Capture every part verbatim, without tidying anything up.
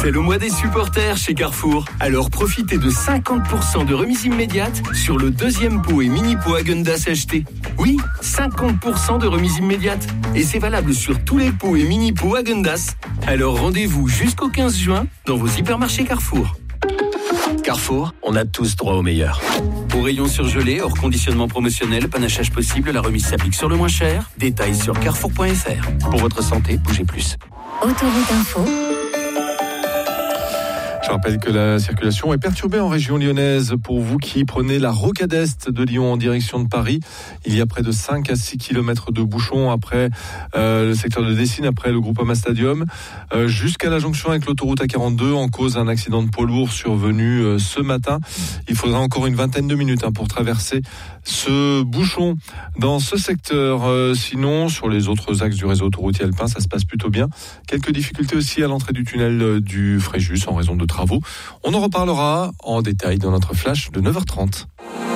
C'est le mois des supporters chez Carrefour. Alors profitez de cinquante pour cent de remise immédiate sur le deuxième pot et mini pot Häagen-Dazs acheté. Oui, cinquante pour cent de remise immédiate. Et c'est valable sur tous les pots et mini pots Häagen-Dazs. Alors rendez-vous jusqu'au quinze juin dans vos hypermarchés Carrefour. Carrefour, on a tous droit au meilleur. Au rayon surgelé, hors conditionnement promotionnel, panachage possible, la remise s'applique sur le moins cher. Détails sur carrefour point f r. Pour votre santé, bougez plus. Autoroute Info. Je rappelle que la circulation est perturbée en région lyonnaise. Pour vous qui prenez la rocade est de Lyon en direction de Paris, il y a près de cinq à six kilomètres de bouchons après euh, le secteur de Dessines, après le Groupama Stadium, euh, jusqu'à la jonction avec l'autoroute A quarante-deux, en cause d'un accident de poids lourd survenu euh, ce matin. Il faudra encore une vingtaine de minutes hein, pour traverser ce bouchon dans ce secteur. Euh, sinon, sur les autres axes du réseau autoroutier alpin, ça se passe plutôt bien. Quelques difficultés aussi à l'entrée du tunnel euh, du Fréjus en raison de travaux. On en reparlera en détail dans notre flash de neuf heures trente.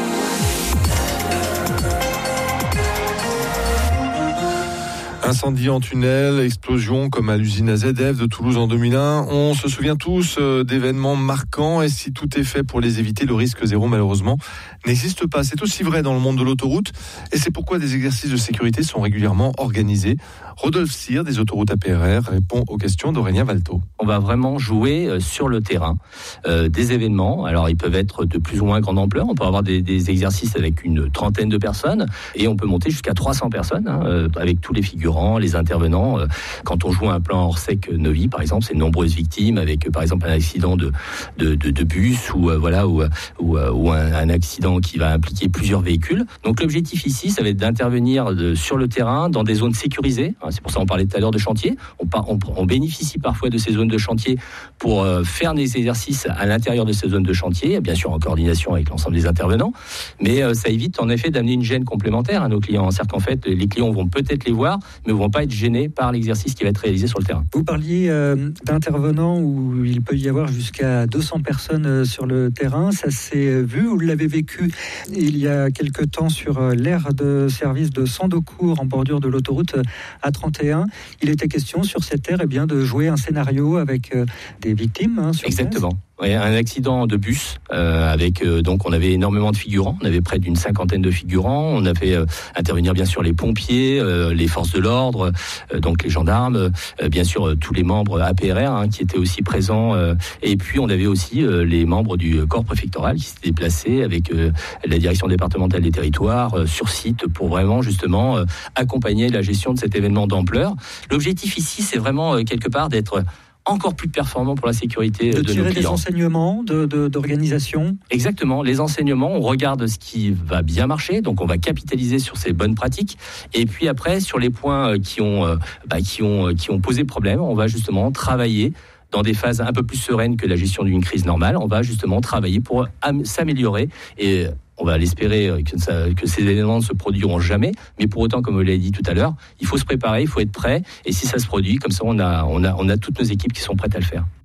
Incendie en tunnel, explosion comme à l'usine A Z F de Toulouse en deux mille un. On se souvient tous euh, d'événements marquants et si tout est fait pour les éviter, le risque zéro malheureusement n'existe pas. C'est aussi vrai dans le monde de l'autoroute et c'est pourquoi des exercices de sécurité sont régulièrement organisés. Rodolphe Cyr des autoroutes A P R R répond aux questions d'Aurélien Valto. On va vraiment jouer sur le terrain euh, des événements. Alors ils peuvent être de plus ou moins grande ampleur. On peut avoir des, des exercices avec une trentaine de personnes et on peut monter jusqu'à trois cents personnes hein, euh, avec tous les figurants, les intervenants. Euh, quand on joue un plan hors sec Neuvy, par exemple, c'est de nombreuses victimes avec euh, par exemple un accident de de, de, de bus ou euh, voilà ou, ou, ou un, un accident qui va impliquer plusieurs véhicules. Donc l'objectif ici, ça va être d'intervenir de, sur le terrain dans des zones sécurisées. C'est pour ça qu'on parlait tout à l'heure de chantier. On, on, on bénéficie parfois de ces zones de chantier pour euh, faire des exercices à l'intérieur de ces zones de chantier, bien sûr en coordination avec l'ensemble des intervenants. Mais euh, ça évite en effet d'amener une gêne complémentaire à nos clients. C'est-à-dire qu'en fait, les clients vont peut-être les voir, mais ne vont pas être gênés par l'exercice qui va être réalisé sur le terrain. Vous parliez euh, d'intervenants où il peut y avoir jusqu'à deux cents personnes sur le terrain. Ça s'est vu, vous l'avez vécu il y a quelque temps sur l'aire de service de Sandocourt en bordure de l'autoroute A trente et un. Il était question sur cette aire eh bien, de jouer un scénario avec euh, des victimes. Hein, sur Exactement. Ouais, un accident de bus euh, avec euh, donc on avait énormément de figurants, on avait près d'une cinquantaine de figurants, on a fait euh, intervenir bien sûr les pompiers, euh, les forces de l'ordre, euh, donc les gendarmes, euh, bien sûr euh, tous les membres A P R R hein, qui étaient aussi présents euh, et puis on avait aussi euh, les membres du corps préfectoral qui s'étaient déplacés avec euh, la direction départementale des territoires euh, sur site pour vraiment justement euh, accompagner la gestion de cet événement d'ampleur. L'objectif ici c'est vraiment euh, quelque part d'être encore plus performant pour la sécurité de, de nos clients. De tirer des enseignements de, de, d'organisation. Exactement, les enseignements, on regarde ce qui va bien marcher, donc on va capitaliser sur ces bonnes pratiques, et puis après, sur les points qui ont, bah, qui ont, qui ont posé problème, on va justement travailler dans des phases un peu plus sereines que la gestion d'une crise normale, on va justement travailler pour am- s'améliorer et on va l'espérer que, ça, que ces événements ne se produiront jamais, mais pour autant, comme vous l'avez dit tout à l'heure, il faut se préparer, il faut être prêt, et si ça se produit, comme ça, on a, on a, on a toutes nos équipes qui sont prêtes à le faire.